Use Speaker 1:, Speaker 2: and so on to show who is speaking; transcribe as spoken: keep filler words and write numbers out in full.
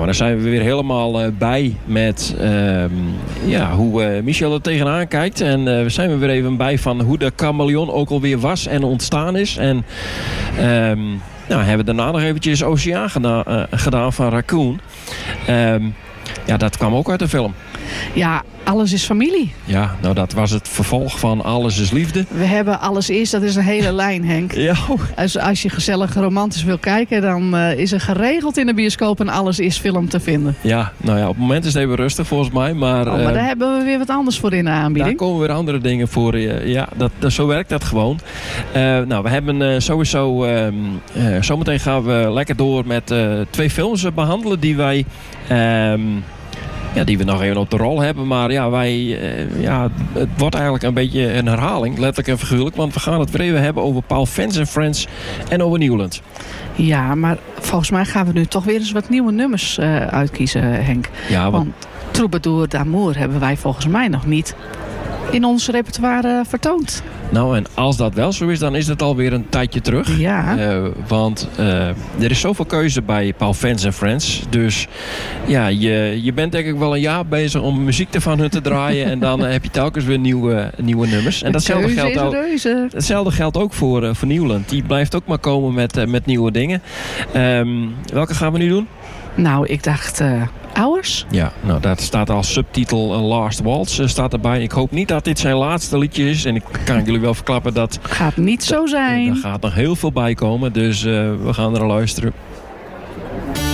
Speaker 1: dan zijn we weer helemaal uh, bij met uh, ja, hoe uh, Michel er tegenaan kijkt. En uh, we zijn we weer even bij van hoe de chameleon ook alweer was en ontstaan is. En um, nou, hebben we daarna nog eventjes Oceaan gedaan, uh, gedaan van Raccoon. Um, ja, dat kwam ook uit de film.
Speaker 2: Ja, Alles is familie.
Speaker 1: Ja, nou dat was het vervolg van Alles is liefde.
Speaker 2: We hebben Alles is, dat is een hele lijn, Henk.
Speaker 1: Ja.
Speaker 2: Als, als je gezellig romantisch wil kijken, dan uh, is er geregeld in de bioscoop een Alles is film te vinden.
Speaker 1: Ja, nou ja, op het moment is het even rustig volgens mij. Maar,
Speaker 2: oh, maar
Speaker 1: uh,
Speaker 2: daar hebben we weer wat anders voor in de aanbieding.
Speaker 1: Daar komen weer andere dingen voor. Uh, ja, dat, dat, zo werkt dat gewoon. Uh, nou, we hebben uh, sowieso... Uh, uh, zometeen gaan we lekker door met uh, twee films behandelen die wij... Uh, Ja, die we nog even op de rol hebben. Maar ja, wij, uh, ja, het wordt eigenlijk een beetje een herhaling. Letterlijk en figuurlijk. Want we gaan het weer even hebben over Paul Fens and Friends. En over Newland.
Speaker 2: Ja, maar volgens mij gaan we nu toch weer eens wat nieuwe nummers uh, uitkiezen, Henk.
Speaker 1: Ja, want...
Speaker 2: want Troubadour d'Amour hebben wij volgens mij nog niet in ons repertoire vertoond.
Speaker 1: Nou, en als dat wel zo is, dan is het alweer een tijdje terug.
Speaker 2: Ja.
Speaker 1: Uh, want uh, er is zoveel keuze bij Paul Fens and Friends. Dus ja, je, je bent denk ik wel een jaar bezig om muziek ervan hun te draaien. En dan uh, heb je telkens weer nieuwe, nieuwe nummers. En datzelfde geldt, ook, hetzelfde geldt ook voor, uh, voor Newland. Die blijft ook maar komen met, uh, met nieuwe dingen. Um, welke gaan we nu doen?
Speaker 2: Nou, ik dacht... Uh... Hours?
Speaker 1: Ja, nou dat staat als subtitel uh, Last Waltz uh, staat erbij. Ik hoop niet dat dit zijn laatste liedje is. En ik kan jullie wel verklappen dat...
Speaker 2: Gaat niet zo zijn.
Speaker 1: Er gaat nog heel veel bij komen. Dus uh, we gaan er luisteren.